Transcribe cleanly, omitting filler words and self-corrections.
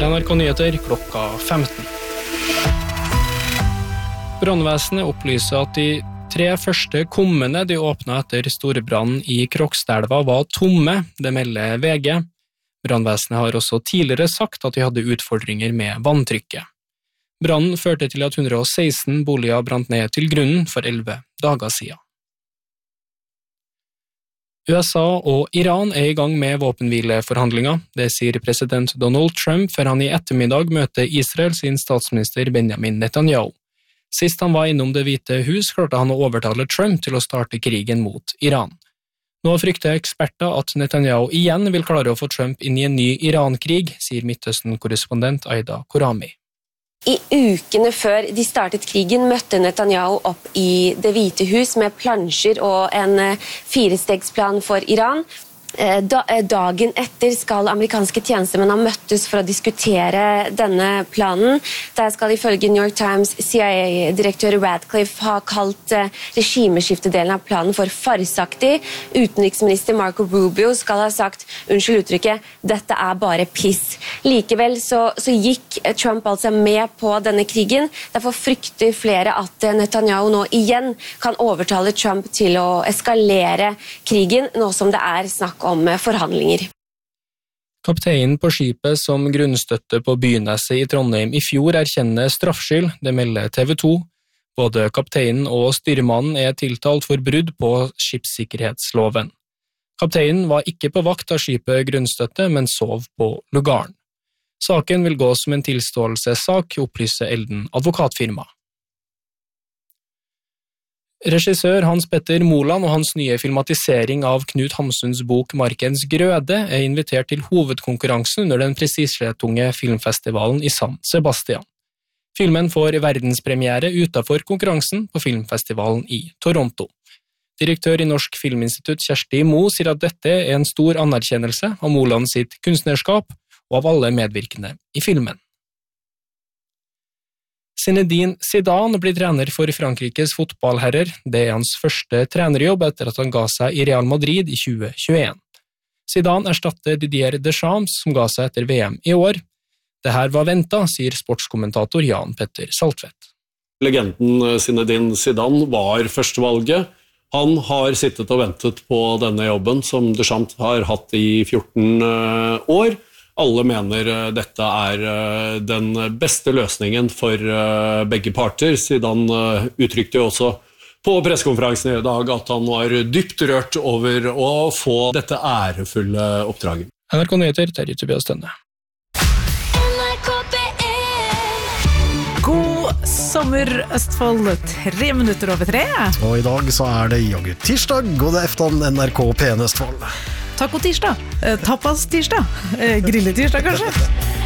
er NRK Nyheter klokka 15. Brannvesenet opplyser at de 3 første kummene de åpnet etter storbrann i Krokstadelva var tomme, det melder VG. Brannvesenet har også tidligere sagt at de hadde utfordringer med vanntrykket. Brannen førte til at 116 boliger brant ned til grunnen for 11 dager siden. USA og Iran er i gang med våpenhvileforhandlinger, det sier president Donald Trump før han i ettermiddag møter Israel sin statsminister Benjamin Netanyahu. Sist han var innom Det hvite hus, klarte han å overtale Trump til å starte krigen mot Iran. Nå frykter eksperter at Netanyahu igjen vil klare å få Trump inn i en ny Iran-krig, sier Midtøsten-korrespondent Aida Korami. I ukene før de startet krigen møtte Netanyahu opp i Det hvite hus med plansjer og en 4-stegsplan for Iran. Dagen etter skal amerikanske tjenestemenn ha møttes for å diskutere denne planen. Der skal ifølge New York Times CIA-direktør Radcliffe ha kalt regimeskiftedelen av planen for farsaktig. Utenriksminister Marco Rubio skal ha sagt, unnskyld uttrykket, dette er bare piss. Likevel så gikk Trump altså med på denne krigen. Derfor frykter flere at Netanyahu nå igjen kan overtale Trump til å eskalere krigen, nå som det er snakk om forhandlinger. Kapteinen på skipet som grunnstøtte på Byneset i Trondheim i fjor erkjenner straffskyld, det melder TV 2. Både kapteinen og styrmannen er tiltalt for brudd på skipssikkerhetsloven. Kapteinen var ikke på vakt av skipet grunnstøtte, men sov på lugaren. Saken vil gå som en tilståelsessak, opplyser Elden advokatfirma. Regissør Hans Petter Moland og hans nye filmatisering av Knut Hamsuns bok Markens grøde er invitert til hovedkonkurransen under den prestisjetunge filmfestivalen i San Sebastian. Filmen får verdenspremiere utenfor konkurransen på filmfestivalen i Toronto. Direktør i Norsk Filminstitutt Kjersti Mo sier at dette er en stor anerkjennelse av Moland sitt kunstnerskap og av alle medvirkende i filmen. Zinedine Zidane blir trener for Frankrikes fotballherrer. Det er hans første trenerjobb etter at han ga seg i Real Madrid i 2021. Zidane erstatter Didier Deschamps, som ga seg etter VM i år. Det her var ventet, sier sportskommentator Jan Petter Saltvedt. Legenden Zinedine Zidane var førstevalget. Han har sittet og ventet på denne jobben som Deschamps har hatt i 14 år. Alle mener dette er den beste løsningen for begge parter. Zidane uttrykte jo også på pressekonferansen i dag at han var dypt rørt over å få dette ærefulle oppdraget. NRK Nyheter, Terje Tobias Tønne. God sommer, Østfold, 3 minutter over 3. Og i dag så er det jogge tirsdag, og det er efter NRK P1 Østfold. Taco tirsdag, tapas tirsdag, grille tirsdag kanskje.